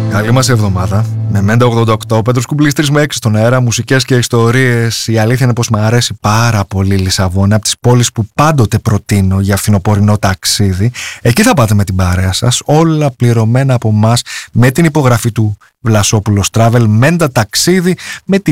Καλή μας εβδομάδα. Με Μέντα 88, Πέτρος Κουμπλής 3 με 6 στον αέρα, μουσικές και ιστορίες. Η αλήθεια είναι πως μου αρέσει πάρα πολύ η Λισαβόνα, από τις πόλεις που πάντοτε προτείνω για φθινοπορεινό ταξίδι. Εκεί θα πάτε με την παρέα σας, όλα πληρωμένα από εμάς με την υπογραφή του Βλασόπουλος Travel. Μέντα ταξίδι με τη